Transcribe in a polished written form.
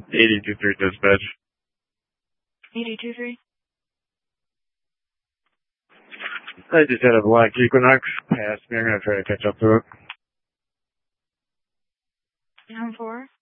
8023 dispatch. 8023. I just had a black Equinox past me. I'm going to try to catch up to it. 9-4.